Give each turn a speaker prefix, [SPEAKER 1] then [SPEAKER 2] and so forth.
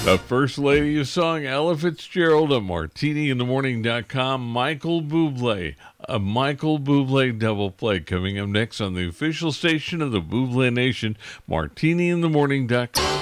[SPEAKER 1] The First Lady of Song, Ella Fitzgerald at martiniinthemorning.com. Michael Bublé, a Michael Bublé double play coming up next on the official station of the Bublé Nation, martiniinthemorning.com.